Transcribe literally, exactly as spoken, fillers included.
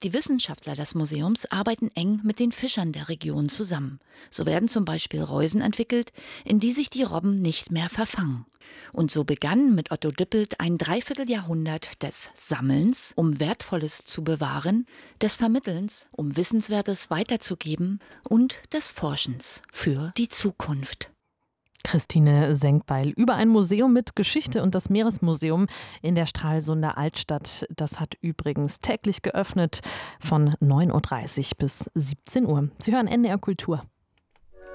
Die Wissenschaftler des Museums arbeiten eng mit den Fischern der Region zusammen. So werden zum Beispiel Reusen entwickelt, in die sich die Robben nicht mehr verfangen. Und so begann mit Otto Düppelt ein Dreivierteljahrhundert des Sammelns, um Wertvolles zu bewahren, des Vermittelns, um Wissenswertes weiterzugeben und des Forschens für die Zukunft. Christine Senkbeil über ein Museum mit Geschichte und das Meeresmuseum in der Stralsunder Altstadt. Das hat übrigens täglich geöffnet von neun Uhr dreißig bis siebzehn Uhr. Sie hören N D R Kultur.